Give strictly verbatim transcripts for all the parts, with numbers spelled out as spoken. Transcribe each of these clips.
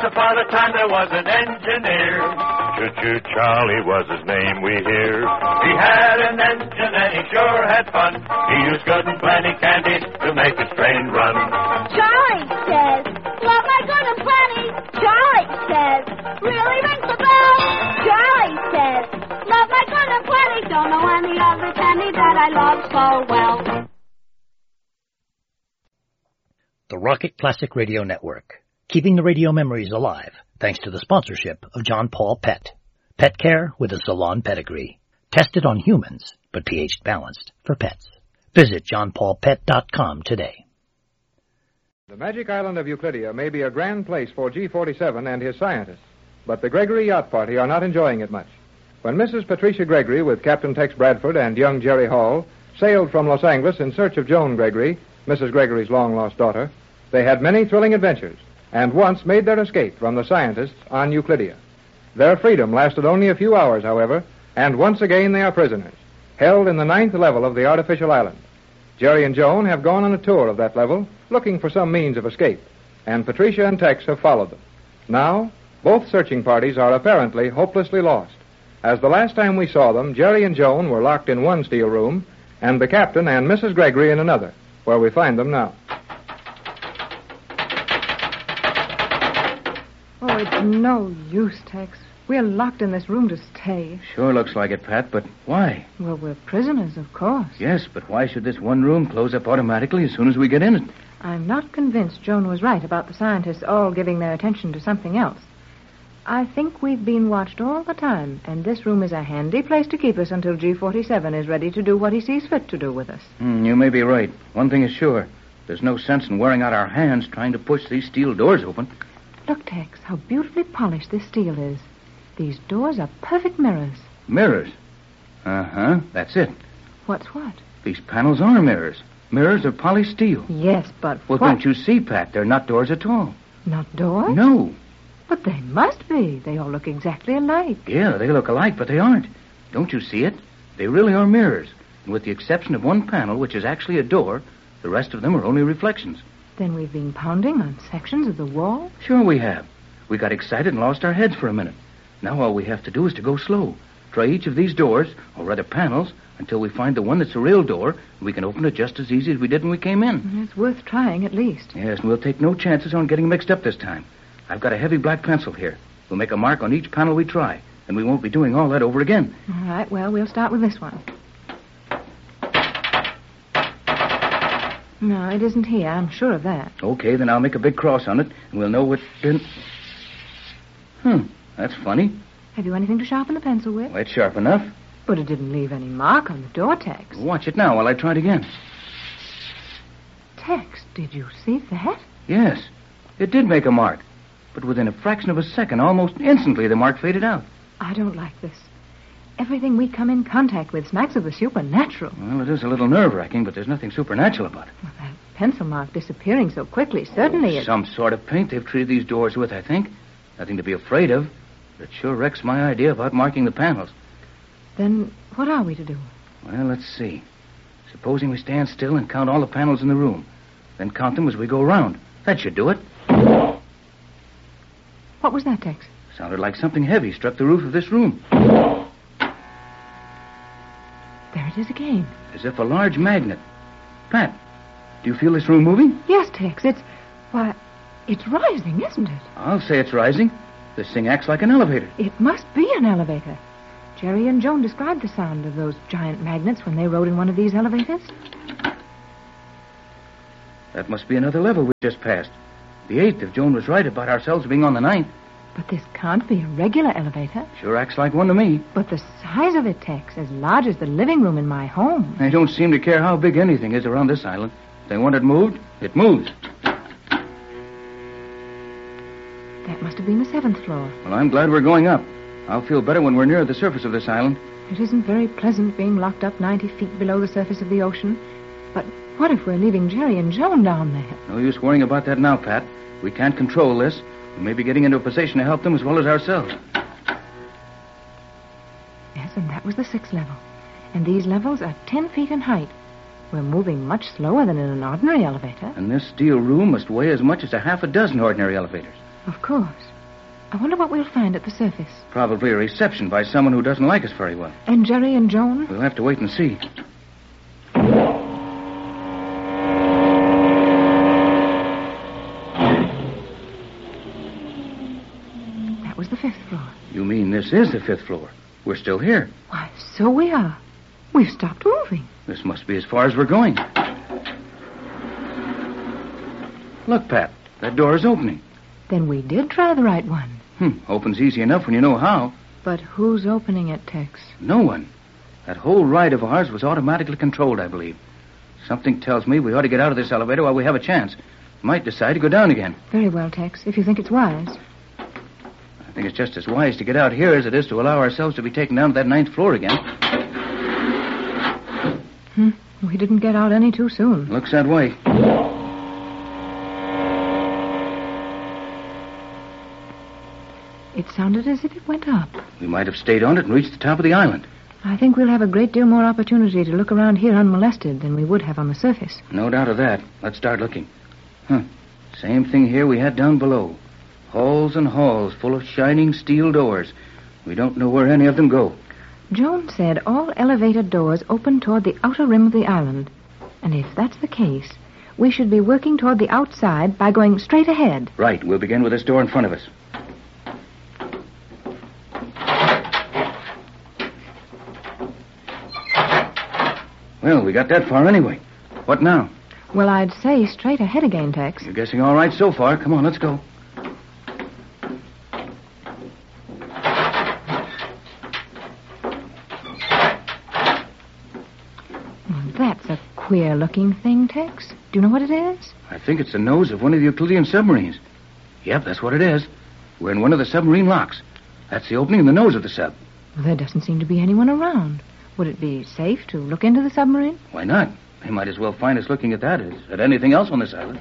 upon a time there was an engineer. Choo-choo Charlie was his name, we hear. He had an engine and he sure had fun. He used good and plenty candy to make his train run. Charlie says, love my good and plenty. Charlie says, really rings the bell. Charlie says, love my good and plenty. Don't know any other candy that I love so well. The Rocket Classic Radio Network, keeping the radio memories alive thanks to the sponsorship of John Paul Pet. Pet care with a salon pedigree. Tested on humans, but pH balanced for pets. Visit john paul pet dot com today. The magic island of Euclidia may be a grand place for G forty-seven and his scientists, but the Gregory Yacht Party are not enjoying it much. When Missus Patricia Gregory with Captain Tex Bradford and young Jerry Hall sailed from Los Angeles in search of Joan Gregory, Missus Gregory's long-lost daughter, they had many thrilling adventures and once made their escape from the scientists on Euclidia. Their freedom lasted only a few hours, however, and once again they are prisoners, held in the ninth level of the artificial island. Jerry and Joan have gone on a tour of that level, looking for some means of escape, and Patricia and Tex have followed them. Now, both searching parties are apparently hopelessly lost. As the last time we saw them, Jerry and Joan were locked in one steel room, and the captain and Missus Gregory in another, where we find them now. Oh, it's no use, Tex. We're locked in this room to stay. Sure looks like it, Pat, but why? Well, we're prisoners, of course. Yes, but why should this one room close up automatically as soon as we get in it? I'm not convinced Joan was right about the scientists all giving their attention to something else. I think we've been watched all the time, and this room is a handy place to keep us until G forty-seven is ready to do what he sees fit to do with us. Mm, you may be right. One thing is sure. There's no sense in wearing out our hands trying to push these steel doors open. Look, Tex, how beautifully polished this steel is. These doors are perfect mirrors. Mirrors? Uh-huh, that's it. What's what? These panels are mirrors. Mirrors of polished steel. Yes, but Well, what? don't you see, Pat? They're not doors at all. Not doors? No. But they must be. They all look exactly alike. Yeah, they look alike, but they aren't. Don't you see it? They really are mirrors. And with the exception of one panel, which is actually a door, the rest of them are only reflections. Then we've been pounding on sections of the wall? Sure we have. We got excited and lost our heads for a minute. Now all we have to do is to go slow. Try each of these doors, or rather panels, until we find the one that's a real door, and we can open it just as easy as we did when we came in. It's worth trying, at least. Yes, and we'll take no chances on getting mixed up this time. I've got a heavy black pencil here. We'll make a mark on each panel we try, and we won't be doing all that over again. All right, well, we'll start with this one. No, it isn't here. I'm sure of that. Okay, then I'll make a big cross on it, and we'll know what... Hmm, that's funny. Have you anything to sharpen the pencil with? Well, it's sharp enough. But it didn't leave any mark on the door, Tex. Watch it now while I try it again. Tex, did you see that? Yes, it did make a mark. But within a fraction of a second, almost instantly, the mark faded out. I don't like this. Everything we come in contact with smacks of the supernatural. Well, it is a little nerve-wracking, but there's nothing supernatural about it. Well, that pencil mark disappearing so quickly, certainly oh, it... Some sort of paint they've treated these doors with, I think. Nothing to be afraid of. But it sure wrecks my idea about marking the panels. Then what are we to do? Well, let's see. Supposing we stand still and count all the panels in the room. Then count them as we go around. That should do it. What was that, Tex? Sounded like something heavy struck the roof of this room. There it is again. As if a large magnet. Pat, do you feel this room moving? Yes, Tex. It's... Why, it's rising, isn't it? I'll say it's rising. This thing acts like an elevator. It must be an elevator. Jerry and Joan described the sound of those giant magnets when they rode in one of these elevators. That must be another level we just passed. The eighth, if Joan was right about ourselves being on the ninth. But this can't be a regular elevator. Sure acts like one to me. But the size of it, Tex, as large as the living room in my home. They don't seem to care how big anything is around this island. If they want it moved, it moves. That must have been the seventh floor. Well, I'm glad we're going up. I'll feel better when we're near the surface of this island. It isn't very pleasant being locked up ninety feet below the surface of the ocean. But what if we're leaving Jerry and Joan down there? No use worrying about that now, Pat. We can't control this. We may be getting into a position to help them as well as ourselves. Yes, and that was the sixth level. And these levels are ten feet in height. We're moving much slower than in an ordinary elevator. And this steel room must weigh as much as a half a dozen ordinary elevators. Of course. I wonder what we'll find at the surface. Probably a reception by someone who doesn't like us very well. And Jerry and Joan? We'll have to wait and see. That was the fifth floor. You mean this is the fifth floor? We're still here. Why, so we are. We've stopped moving. This must be as far as we're going. Look, Pat, that door is opening. Then we did try the right one. Hmm, opens easy enough when you know how. But who's opening it, Tex? No one. That whole ride of ours was automatically controlled, I believe. Something tells me we ought to get out of this elevator while we have a chance. Might decide to go down again. Very well, Tex, if you think it's wise. I think it's just as wise to get out here as it is to allow ourselves to be taken down to that ninth floor again. Hmm, we didn't get out any too soon. Looks that way. It sounded as if it went up. We might have stayed on it and reached the top of the island. I think we'll have a great deal more opportunity to look around here unmolested than we would have on the surface. No doubt of that. Let's start looking. Huh. Same thing here we had down below. Halls and halls full of shining steel doors. We don't know where any of them go. Joan said all elevator doors open toward the outer rim of the island. And if that's the case, we should be working toward the outside by going straight ahead. Right. We'll begin with this door in front of us. Well, we got that far anyway. What now? Well, I'd say straight ahead again, Tex. You're guessing all right so far. Come on, let's go. Well, that's a queer-looking thing, Tex. Do you know what it is? I think it's the nose of one of the Euclidean submarines. Yep, that's what it is. We're in one of the submarine locks. That's the opening in the nose of the sub. Well, there doesn't seem to be anyone around. Would it be safe to look into the submarine? Why not? They might as well find us looking at that as at anything else on this island.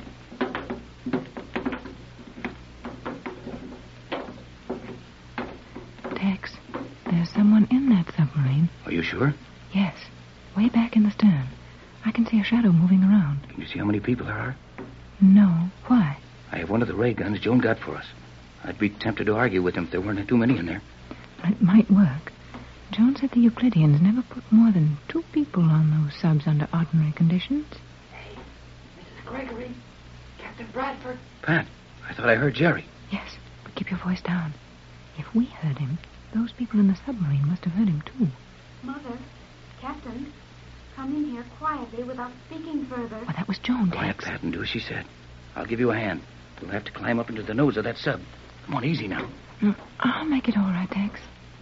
Tex, there's someone in that submarine. Are you sure? Yes, way back in the stern. I can see a shadow moving around. Can you see how many people there are? No. Why? I have one of the ray guns Joan got for us. I'd be tempted to argue with him if there weren't too many in there. It might work. Joan said the Euclideans never put more than two people on those subs under ordinary conditions. Hey, Missus Gregory, Captain Bradford. Pat, I thought I heard Jerry. Yes, but keep your voice down. If we heard him, those people in the submarine must have heard him, too. Mother, Captain, come in here quietly without speaking further. Well, that was Joan, Quiet, Tex. Pat, and do as she said. I'll give you a hand. We'll have to climb up into the nose of that sub. Come on, easy now. Mm, I'll make it all right, Tex.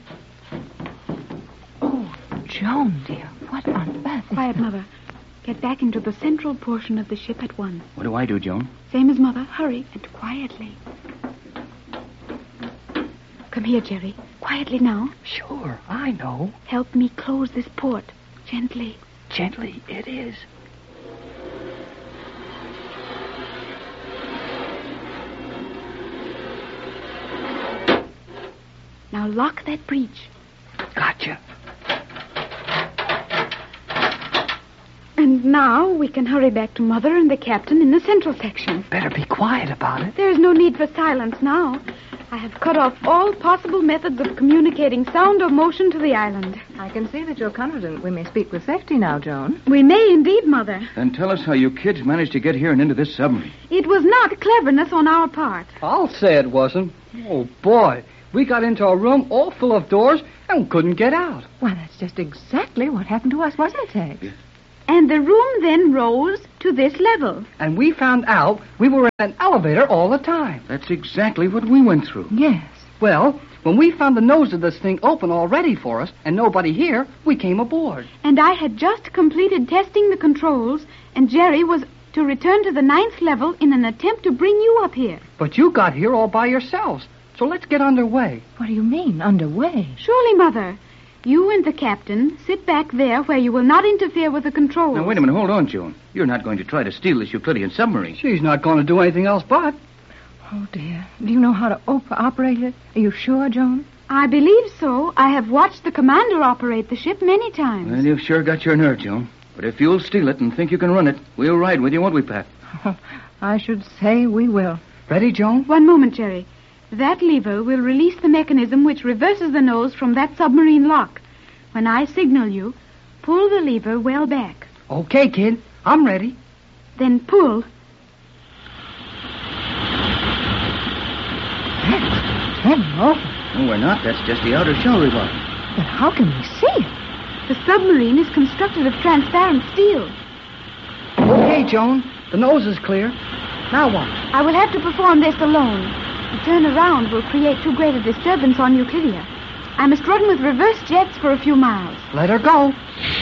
Oh, Joan, dear, what on earth is Quiet, that? Mother. Get back into the central portion of the ship at once. What do I do, Joan? Same as Mother. Hurry and quietly. Come here, Jerry. Quietly now. Sure, I know. Help me close this port. Gently. Gently it is. Now lock that breech. Gotcha. And now we can hurry back to Mother and the Captain in the central section. Better be quiet about it. There is no need for silence now. I have cut off all possible methods of communicating sound or motion to the island. I can see that you're confident we may speak with safety now, Joan. We may indeed, Mother. Then tell us how you kids managed to get here and into this submarine. It was not cleverness on our part. I'll say it wasn't. Oh, boy. We got into a room all full of doors and couldn't get out. Well, that's just exactly what happened to us, wasn't it, Tex? Yes. And the room then rose to this level. And we found out we were in an elevator all the time. That's exactly what we went through. Yes. Well, when we found the nose of this thing open all ready for us and nobody here, we came aboard. And I had just completed testing the controls, and Jerry was to return to the ninth level in an attempt to bring you up here. But you got here all by yourselves. So let's get underway. What do you mean, underway? Surely, Mother. You and the Captain sit back there where you will not interfere with the controls. Now, wait a minute. Hold on, Joan. You're not going to try to steal this Euclidean submarine. She's not going to do anything else but. Oh, dear. Do you know how to op- operate it? Are you sure, Joan? I believe so. I have watched the commander operate the ship many times. Well, you've sure got your nerve, Joan. But if you'll steal it and think you can run it, we'll ride with you, won't we, Pat? I should say we will. Ready, Joan? One moment, Jerry. That lever will release the mechanism which reverses the nose from that submarine lock. When I signal you, pull the lever well back. Okay, kid. I'm ready. Then pull. That's terrible. No, we're not. That's just the outer shell revolving. But how can we see it? The submarine is constructed of transparent steel. Okay, Joan. The nose is clear. Now what? I will have to perform this alone. To turn around will create too great a disturbance on Euclidia. I must run with reverse jets for a few miles. Let her go.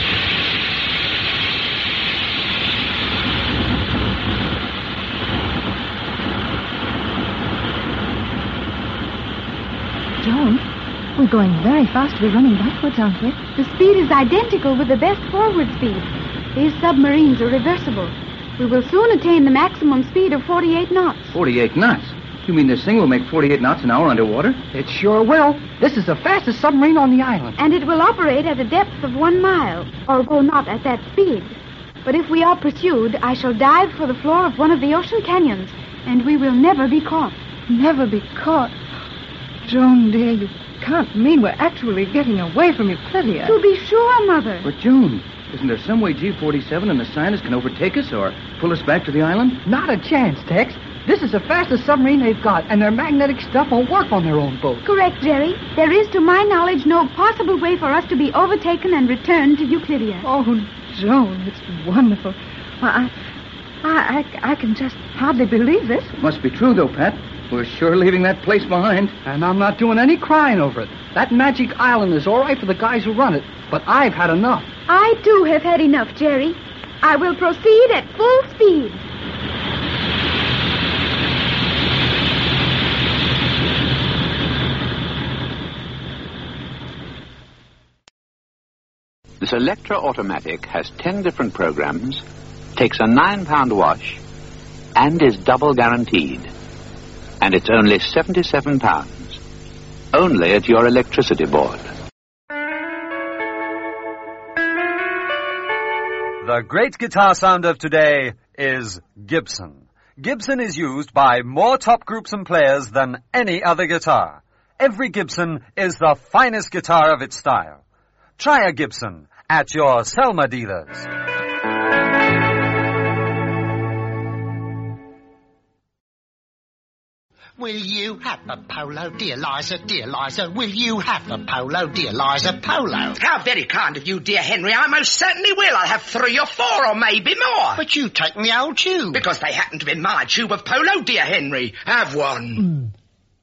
Joan, we're going very fast. We're running backwards, aren't we? The speed is identical with the best forward speed. These submarines are reversible. We will soon attain the maximum speed of forty-eight knots. forty-eight knots? You mean this thing will make forty-eight knots an hour underwater? It sure will. This is the fastest submarine on the island. And it will operate at a depth of one mile, although not at that speed. But if we are pursued, I shall dive for the floor of one of the ocean canyons, and we will never be caught. Never be caught. Joan, dear, you can't mean we're actually getting away from Euclidia. To be sure, Mother. But, Joan, isn't there some way G forty-seven and the scientists can overtake us or pull us back to the island? Not a chance, Tex. This is the fastest submarine they've got, and their magnetic stuff won't work on their own boat. Correct, Jerry. There is, to my knowledge, no possible way for us to be overtaken and returned to Euclidia. Oh, Joan, it's wonderful. Well, I, I, I, I can just hardly believe this. It must be true, though, Pat. We're sure leaving that place behind. And I'm not doing any crying over it. That magic island is all right for the guys who run it, but I've had enough. I, too, have had enough, Jerry. I will proceed at full speed. This Electra automatic has ten different programs, takes a nine pound wash, and is double guaranteed. And it's only seventy-seven pounds. Only at your electricity board. The great guitar sound of today is Gibson. Gibson is used by more top groups and players than any other guitar. Every Gibson is the finest guitar of its style. Try a Gibson at your Selma dealers. Will you have a polo, dear Liza, dear Liza? Will you have a polo, dear Liza, polo? How very kind of you, dear Henry. I most certainly will. I'll have three or four or maybe more. But you take me old tube. Because they happen to be my tube of polo, dear Henry. Have one.